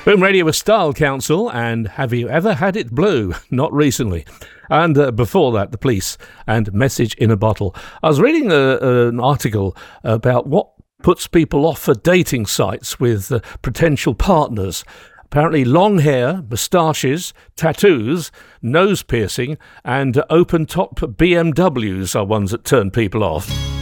Boom Radio with Style Council and Have You Ever Had It Blue? Not recently. And before that, The Police and Message in a Bottle. I was reading an article about what puts people off for dating sites with potential partners. Apparently long hair, moustaches, tattoos, nose piercing and open-top BMWs are ones that turn people off.